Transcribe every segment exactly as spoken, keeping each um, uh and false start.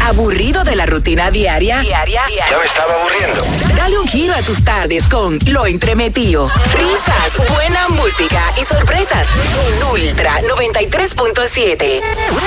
¿Aburrido de la rutina diaria? Diaria. Ya me estaba aburriendo. Dale un giro a tus tardes con Lo Entremetido. Risas, buena música y sorpresas en Ultra noventa y tres punto siete.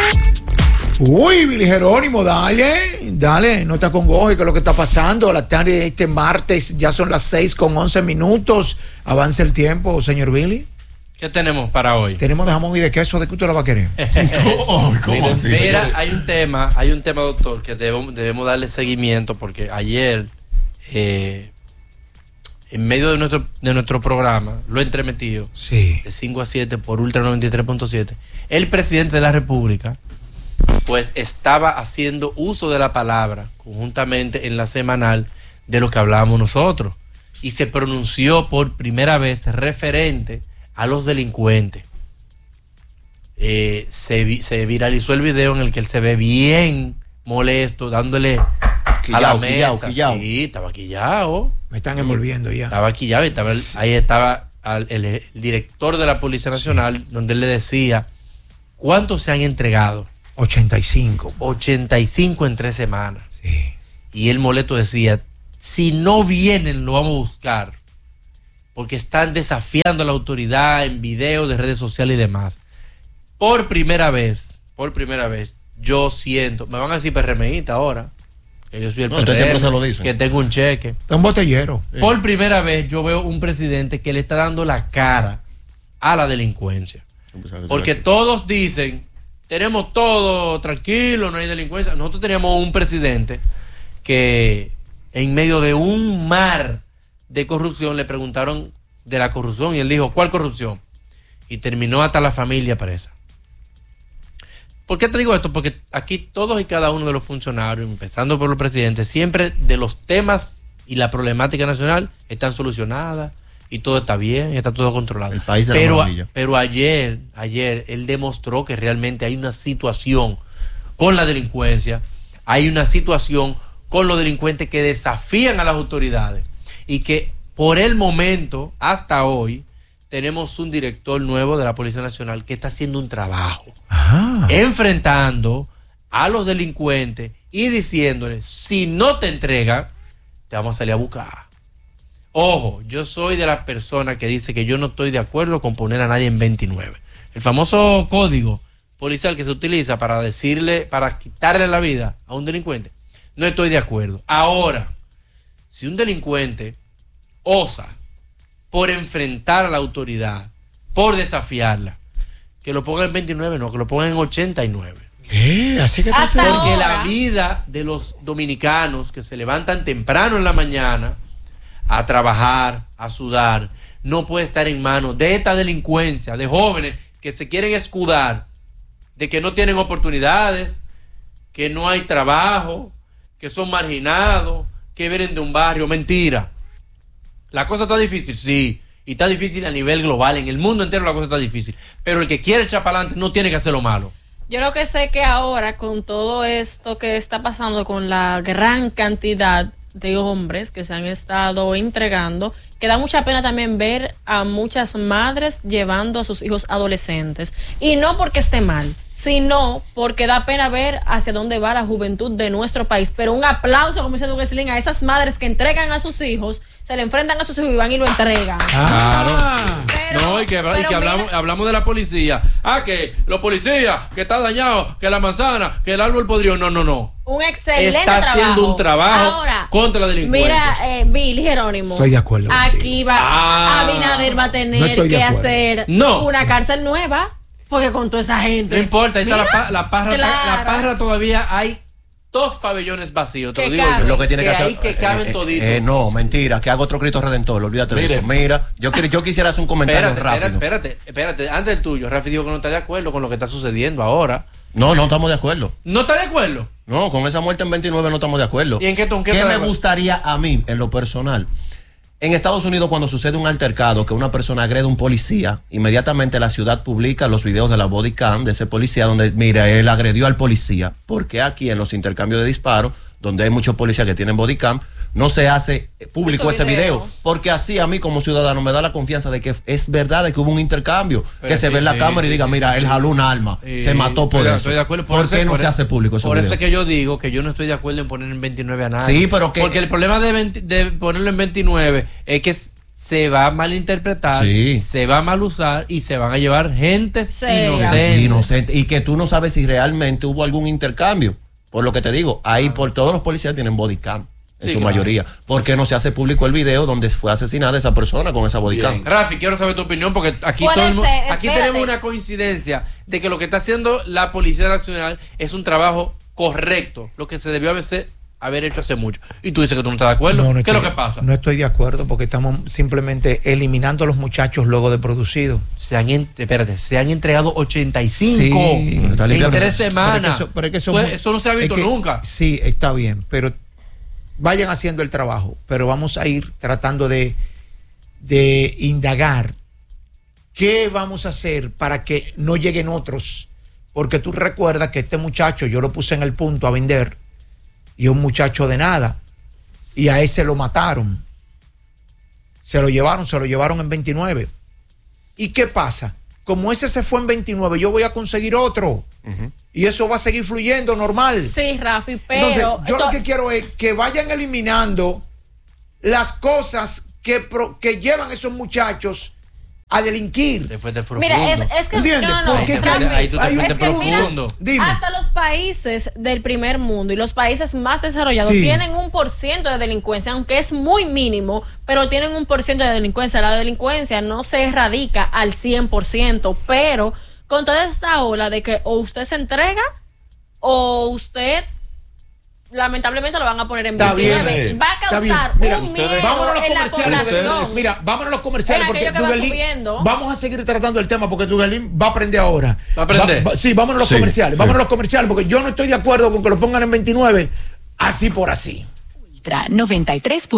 Uy, Billy Jerónimo, dale, dale, no te acongojes con lo que está pasando. La tarde de este martes ya son las seis con once minutos. Avanza el tiempo, señor Billy. ¿Qué tenemos para hoy? Tenemos de jamón y de queso. ¿De qué usted la va a querer? ¿Cómo, ¿Cómo así? Mira, hay un tema, hay un tema, doctor, que debemos, debemos darle seguimiento porque ayer, eh, en medio de nuestro, de nuestro programa, Lo Entremetido, sí, de cinco a siete por Ultra noventa y tres punto siete, el presidente de la República pues estaba haciendo uso de la palabra conjuntamente en la semanal de lo que hablábamos nosotros y se pronunció por primera vez referente a los delincuentes. Eh, se, se viralizó el video en el que él se ve bien molesto, dándole quillao, a la mesa. Quillao, quillao. Sí, estaba quillao. Me están envolviendo ya. Estaba quillao y estaba el, ahí estaba el, el, el director de la Policía Nacional, sí, donde él le decía, ¿cuántos se han entregado? ochenta y cinco. ochenta y cinco en tres semanas. Sí. Y el molesto decía, si no vienen, lo vamos a buscar. Porque están desafiando a la autoridad en videos de redes sociales y demás. Por primera vez, por primera vez, yo siento, me van a decir PRMista ahora, que yo soy el no, P R M, siempre se lo dicen, que tengo un cheque. Está un botellero. Sí. Por primera vez yo veo un presidente que le está dando la cara a la delincuencia. Porque todos dicen, tenemos todo tranquilo, no hay delincuencia. Nosotros teníamos un presidente que en medio de un mar de corrupción le preguntaron de la corrupción y él dijo, ¿cuál corrupción? Y terminó hasta la familia presa. ¿Por qué te digo esto? Porque aquí todos y cada uno de los funcionarios, empezando por los presidentes, siempre de los temas y la problemática nacional están solucionadas y todo está bien, está todo controlado. El país de pero, la maravilla. Pero ayer, ayer él demostró que realmente hay una situación con la delincuencia, hay una situación con los delincuentes que desafían a las autoridades y que por el momento, hasta hoy, tenemos un director nuevo de la Policía Nacional que está haciendo un trabajo, Ajá. enfrentando a los delincuentes y diciéndoles, si no te entregan, te vamos a salir a buscar. Ojo, yo soy de las personas que dice que yo no estoy de acuerdo con poner a nadie en veintinueve. El famoso código policial que se utiliza para decirle, para quitarle la vida a un delincuente, no estoy de acuerdo. Ahora, si un delincuente osa por enfrentar a la autoridad, por desafiarla, que lo pongan en veintinueve, no, que lo pongan en ochenta y nueve. ¿Qué? Así que Hasta te... Porque la vida de los dominicanos que se levantan temprano en la mañana a trabajar, a sudar, no puede estar en manos de esta delincuencia, de jóvenes que se quieren escudar, de que no tienen oportunidades, que no hay trabajo, que son marginados, que vienen de un barrio. Mentira. La cosa está difícil, sí, y está difícil a nivel global, en el mundo entero la cosa está difícil, pero el que quiere echar para adelante no tiene que hacer lo malo. Yo lo que sé que ahora, con todo esto que está pasando, con la gran cantidad de hombres que se han estado entregando, que da mucha pena también ver a muchas madres llevando a sus hijos adolescentes, y no porque esté mal, sino porque da pena ver hacia dónde va la juventud de nuestro país. Pero un aplauso, como dice Douglas Slim, a esas madres que entregan a sus hijos, se le enfrentan a sus hijos y van y lo entregan. Ah, claro. Pero, no, y que, y que hablamos, mira, hablamos de la policía. Ah, que los policías, que está dañado, que la manzana, que el árbol podrido. No, no, no. Un excelente está trabajo. haciendo un trabajo ahora, contra la delincuencia. Mira, eh, Bill Jerónimo. Estoy de acuerdo. Aquí va, ah, Abinader va a tener no que hacer no. una cárcel nueva, porque con toda esa gente. No importa, ahí está Mira, la, la, parra, claro. la parra todavía hay dos pabellones vacíos, te que lo digo caben. yo. Lo que tiene que, que hacer ahí que caben eh, toditos. Eh, no, mentira, que haga otro Cristo Redentor, olvídate Mire. de eso. Mira, yo, yo quisiera hacer un comentario espérate, rápido. Espérate, espérate, espérate, antes del tuyo, Rafi dijo que no está de acuerdo con lo que está sucediendo ahora. No, no estamos de acuerdo. ¿No está de acuerdo? No, con esa muerte en veintinueve no estamos de acuerdo. ¿Y en qué, en qué, ¿Qué me de gustaría a mí, en lo personal? En Estados Unidos, cuando sucede un altercado, que una persona agrede a un policía, inmediatamente la ciudad publica los videos de la body cam de ese policía donde, mira, él agredió al policía. Porque aquí en los intercambios de disparos, donde hay muchos policías que tienen body cam, no se hace público Ese ese video. video. Porque así a mí como ciudadano me da la confianza de que es verdad de que hubo un intercambio, Pero que se sí, ve en la sí, cámara y sí, diga, sí, mira, sí, él sí. jaló un arma, Y se mató por estoy- eso. estoy de acuerdo. ¿Por, eso- qué no se eso- hace público ese Por video? eso es que yo digo que yo no estoy de acuerdo en poner en veintinueve a nadie. Sí, pero que- Porque el problema de, veinte de ponerlo en veintinueve es que s- se va a malinterpretar, Sí. se va a mal usar y se van a llevar gente Sí. inocente. Inocente. Y que tú no sabes si realmente hubo algún intercambio. Por lo que te digo, ahí por todos los policías tienen bodycam, en Sí, su claro. mayoría. ¿Por qué no se hace público el video donde fue asesinada esa persona con esa bodycam? Bien. Rafi, quiero saber tu opinión porque aquí, Puede todo el mu- ser, aquí espérate. tenemos una coincidencia de que lo que está haciendo la Policía Nacional es un trabajo correcto, lo que se debió haberse, haber hecho hace mucho. Y tú dices que tú no estás de acuerdo. No, no ¿Qué estoy- es lo que pasa? No estoy de acuerdo porque estamos simplemente eliminando a los muchachos luego de producido. Se han, en- espérate, se han entregado ochenta y cinco Sí, en está limpiando. tres Pero es que semanas. eso- pero es que eso, Fue- eso no se ha visto es que- nunca. Sí, está bien, pero vayan haciendo el trabajo, pero vamos a ir tratando de, de indagar qué vamos a hacer para que no lleguen otros. Porque tú recuerdas que este muchacho, yo lo puse en el punto a vender, y un muchacho de nada, y a ese lo mataron. Se lo llevaron, se lo llevaron en veintinueve. ¿Y qué pasa? Como ese se fue en veintinueve, yo voy a conseguir otro. Y eso va a seguir fluyendo normal. Sí, Rafi, pero... Entonces, yo lo to- que quiero es que vayan eliminando las cosas que, pro- que llevan a esos muchachos a delinquir. Te fuiste profundo. Mira, es, es que... ¿Entiendes? No, no, Porque Ahí te- Rafi, ahí tú te hay un- fuiste es que mira, profundo. Dime. hasta los países del primer mundo y los países más desarrollados Sí. tienen un por ciento de delincuencia, aunque es muy mínimo, pero tienen un por ciento de delincuencia. La delincuencia no se erradica al cien por ciento, pero con toda esta ola de que o usted se entrega o usted lamentablemente lo van a poner en Está bien, veintinueve. Va a está bien. causar Mira, un ustedes- miedo vámonos a los en la comerciales. población. Ustedes- Mira, vámonos a los comerciales En porque aquello que va Dugelín- subiendo. vamos a seguir tratando el tema porque Dugelín va a aprender ahora. ¿Va a aprender? Va- va- sí, vámonos a los Sí, comerciales. sí. Vámonos a los comerciales porque yo no estoy de acuerdo con que lo pongan en veintinueve así por así. Ultra noventa y tres.